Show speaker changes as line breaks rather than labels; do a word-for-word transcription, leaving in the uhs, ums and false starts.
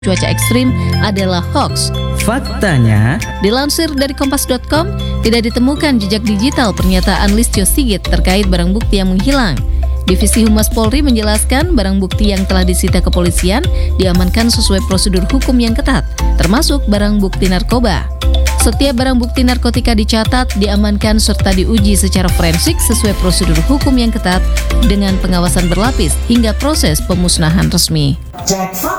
cuaca ekstrim adalah hoax.
Faktanya,
Dilansir dari kompas titik com, tidak ditemukan jejak digital pernyataan Listio Sigit terkait barang bukti yang menghilang. Divisi Humas Polri menjelaskan barang bukti yang telah disita kepolisian diamankan sesuai prosedur hukum yang ketat, termasuk barang bukti narkoba. Setiap barang bukti narkotika dicatat, diamankan serta diuji secara forensik sesuai prosedur hukum yang ketat dengan pengawasan berlapis hingga proses pemusnahan resmi.
Cek fakta.